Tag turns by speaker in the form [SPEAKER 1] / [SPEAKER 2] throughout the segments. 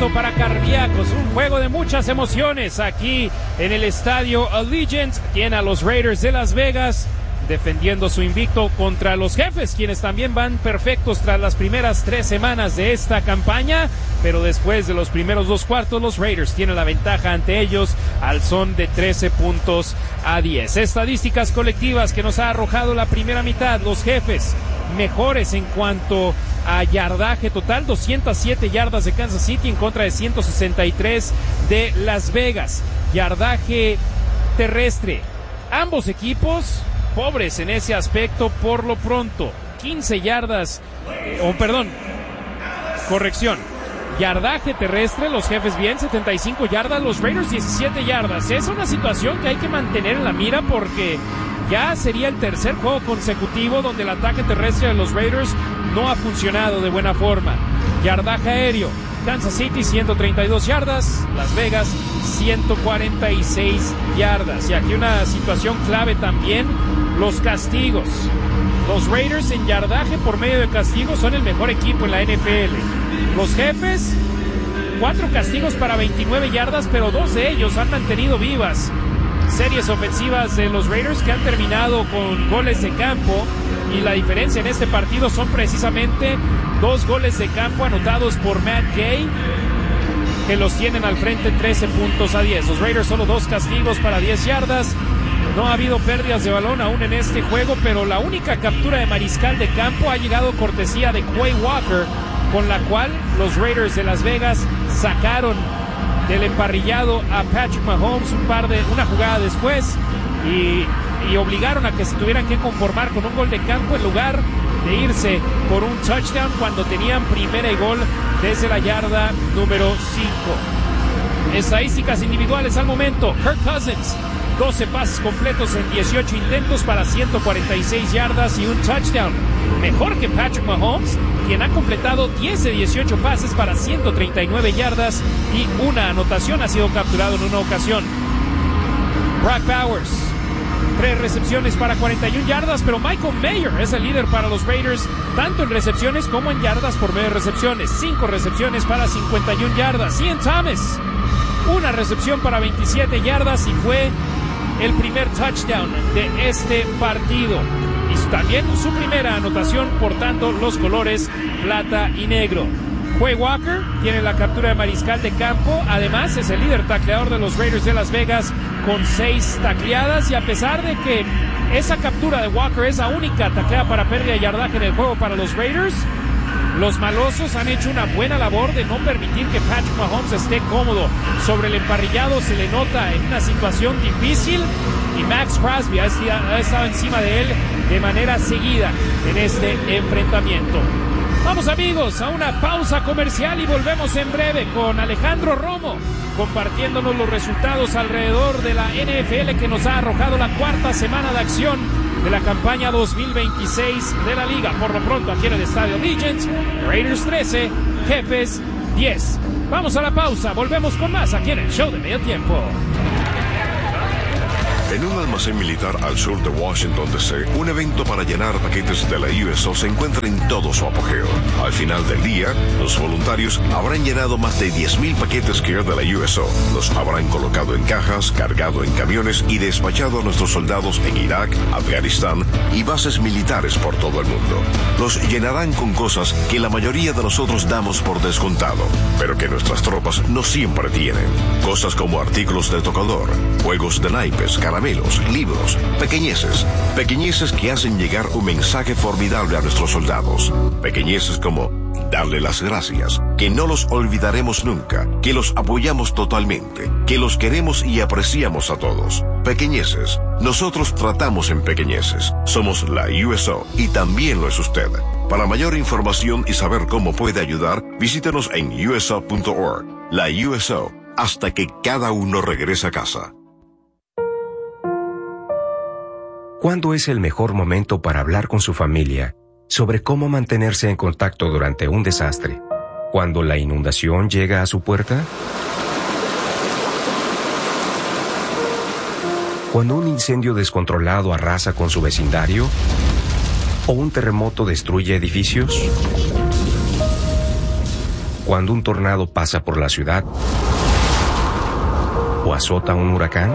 [SPEAKER 1] apto para cardíacos, un juego de muchas emociones aquí en el estadio Allegiant. Tiene a los Raiders de Las Vegas defendiendo su invicto contra los Jefes, quienes también van perfectos tras las primeras 3 semanas de esta campaña, pero después de los primeros 2 cuartos, los Raiders tienen la ventaja ante ellos al son de 13-10. Estadísticas colectivas que nos ha arrojado la primera mitad. Los Jefes mejores en cuanto a yardaje total, 207 yardas de Kansas City en contra de 163 de Las Vegas. Yardaje terrestre, ambos equipos pobres en ese aspecto por lo pronto. 15 yardas, yardaje terrestre, los Jefes bien, 75 yardas, los Raiders 17 yardas. Es una situación que hay que mantener en la mira porque ya sería el tercer juego consecutivo donde el ataque terrestre de los Raiders no ha funcionado de buena forma. Yardaje aéreo, Kansas City 132 yardas, Las Vegas 146 yardas. Y aquí una situación clave también, los castigos. Los Raiders en yardaje por medio de castigos son el mejor equipo en la NFL. Los Jefes, 4 castigos para 29 yardas, pero 2 de ellos han mantenido vivas series ofensivas de los Raiders que han terminado con goles de campo, y la diferencia en este partido son precisamente 2 goles de campo anotados por Matt Gay, que los tienen al frente 13-10. Los Raiders solo 2 castigos para 10 yardas. No ha habido pérdidas de balón aún en este juego, pero la única captura de mariscal de campo ha llegado cortesía de Quay Walker, con la cual los Raiders de Las Vegas sacaron del emparrillado a Patrick Mahomes una jugada después y obligaron a que se tuvieran que conformar con un gol de campo en lugar de irse por un touchdown cuando tenían primera y gol desde la yarda número 5. Estadísticas individuales al momento. Kirk Cousins, 12 pases completos en 18 intentos para 146 yardas y un touchdown. Mejor que Patrick Mahomes, quien ha completado 10 de 18 pases para 139 yardas y una anotación. Ha sido capturado en una ocasión. Brock Bowers, 3 recepciones para 41 yardas, pero Michael Mayer es el líder para los Raiders, tanto en recepciones como en yardas por medio de recepciones. 5 recepciones para 51 yardas. Ian Thomas, 1 recepción para 27 yardas y fue el primer touchdown de este partido. Y también su primera anotación portando los colores plata y negro. Quay Walker tiene la captura de mariscal de campo. Además es el líder tacleador de los Raiders de Las Vegas con 6 tacleadas. Y a pesar de que esa captura de Walker es la única tacleada para pérdida de yardaje en el juego para los Raiders, los malosos han hecho una buena labor de no permitir que Patrick Mahomes esté cómodo sobre el emparrillado. Se le nota en una situación difícil y Max Crosby ha estado encima de él de manera seguida en este enfrentamiento. Vamos amigos a una pausa comercial y volvemos en breve con Alejandro Romo compartiéndonos los resultados alrededor de la NFL que nos ha arrojado la 4ª semana de acción de la campaña 2026 de la liga. Por lo pronto aquí en el estadio Allegiant, Raiders 13, Jefes 10. Vamos a la pausa, volvemos con más aquí en el show de medio tiempo.
[SPEAKER 2] En un almacén militar al sur de Washington, D.C., un evento para llenar paquetes de la USO se encuentra en todo su apogeo. Al final del día, los voluntarios habrán llenado más de 10,000 paquetes Care de la USO. Los habrán colocado en cajas, cargado en camiones y despachado a nuestros soldados en Irak, Afganistán y bases militares por todo el mundo. Los llenarán con cosas que la mayoría de nosotros damos por descontado, pero que nuestras tropas no siempre tienen. Cosas como artículos de tocador, juegos de naipes, caramelos, libros, pequeñeces que hacen llegar un mensaje formidable a nuestros soldados, pequeñeces como darle las gracias, que no los olvidaremos nunca, que los apoyamos totalmente, que los queremos y apreciamos a todos. Pequeñeces, nosotros tratamos en pequeñeces, somos la USO y también lo es usted. Para mayor información y saber cómo puede ayudar, visítenos en uso.org. La USO, hasta que cada uno regrese a casa.
[SPEAKER 3] ¿Cuándo es el mejor momento para hablar con su familia sobre cómo mantenerse en contacto durante un desastre? ¿Cuando la inundación llega a su puerta? ¿Cuando un incendio descontrolado arrasa con su vecindario? ¿O un terremoto destruye edificios? cuando un tornado pasa por la ciudad o azota un huracán.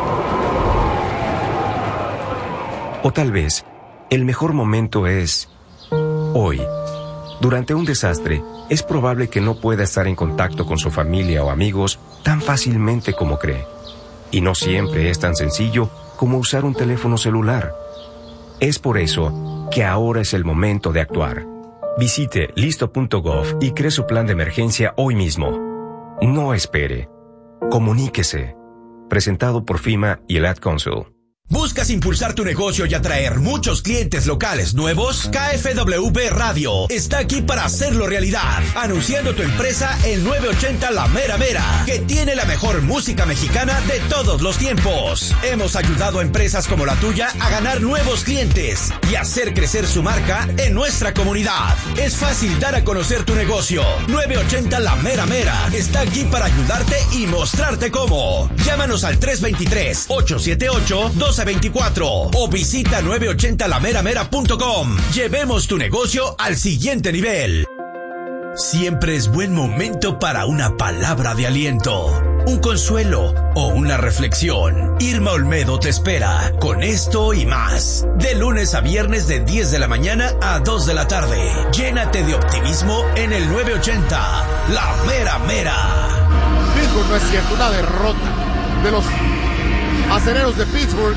[SPEAKER 3] O tal vez, el mejor momento es hoy. Durante un desastre, es probable que no pueda estar en contacto con su familia o amigos tan fácilmente como cree. Y no siempre es tan sencillo como usar un teléfono celular. Es por eso que ahora es el momento de actuar. Visite listo.gov y cree su plan de emergencia hoy mismo. No espere. Comuníquese. Presentado por FEMA y el Ad Council.
[SPEAKER 4] ¿Buscas impulsar tu negocio y atraer muchos clientes locales nuevos? KFWB Radio está aquí para hacerlo realidad. Anunciando tu empresa en 980 La Mera Mera, que tiene la mejor música mexicana de todos los tiempos. Hemos ayudado a empresas como la tuya a ganar nuevos clientes y hacer crecer su marca en nuestra comunidad. Es fácil dar a conocer tu negocio. 980 La Mera Mera está aquí para ayudarte y mostrarte cómo. Llámanos al 323-878-1224 o visita 980lameramera.com. Llevemos tu negocio al siguiente nivel. Siempre es buen momento para una palabra de aliento, un consuelo o una reflexión. Irma Olmedo te espera con esto y más. De lunes a viernes de 10 de la mañana a 2 de la tarde. Llénate de optimismo en el 980 La Mera Mera.
[SPEAKER 5] Pittsburgh, no es cierto, una derrota de los Acereros de Pittsburgh,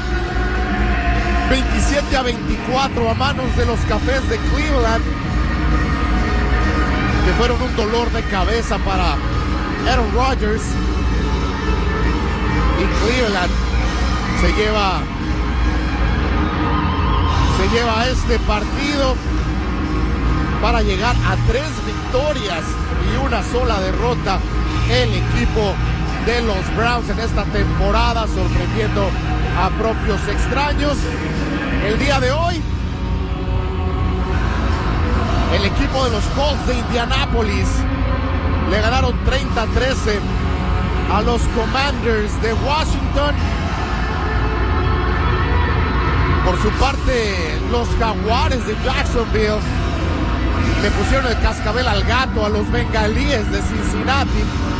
[SPEAKER 5] 27-24 a manos de los Cafés de Cleveland, que fueron un dolor de cabeza para Aaron Rodgers. Y Cleveland se lleva este partido para llegar a 3 victorias y una sola derrota. El equipo de los Browns en esta temporada, sorprendiendo a propios extraños. El día de hoy, el equipo de los Colts de Indianápolis le ganaron 30-13 a los Commanders de Washington. Por su parte, los Jaguares de Jacksonville le pusieron el cascabel al gato a los Bengalíes de Cincinnati,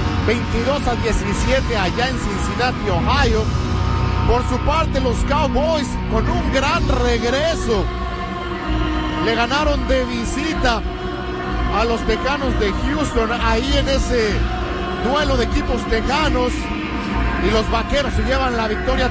[SPEAKER 5] 22-17 allá en Cincinnati, Ohio. Por su parte, los Cowboys, con un gran regreso, le ganaron de visita a los Tejanos de Houston, ahí en ese duelo de equipos tejanos. Y los Vaqueros se llevan la victoria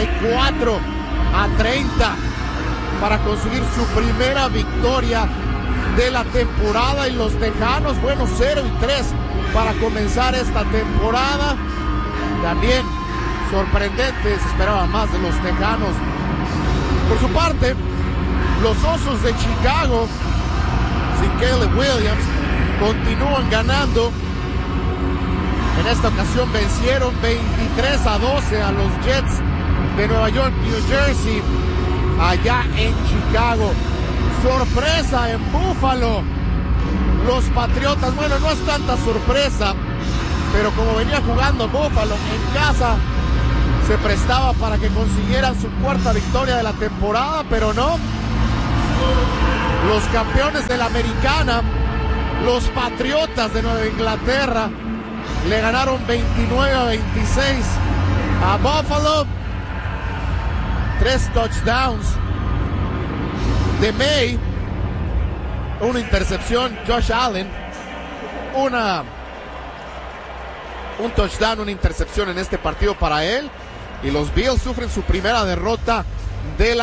[SPEAKER 5] 34-30 para conseguir su primera victoria de la temporada. Y los Tejanos, bueno, 0-3 para comenzar esta temporada. También sorprendente, se esperaba más de los Tejanos. Por su parte, los Osos de Chicago, sin Caleb Williams, continúan ganando. En esta ocasión vencieron 23-12 a los Jets de Nueva York, New Jersey, allá en Chicago. Sorpresa en Buffalo. Los Patriotas, bueno, no es tanta sorpresa, pero como venía jugando Buffalo en casa, se prestaba para que consiguieran su cuarta victoria de la temporada, pero no. Los campeones de la Americana, los Patriotas de Nueva Inglaterra, le ganaron 29-26 a Buffalo. 3 touchdowns de May, una intercepción Josh Allen, un touchdown, una intercepción en este partido para él. Y los Bills sufren su primera derrota de la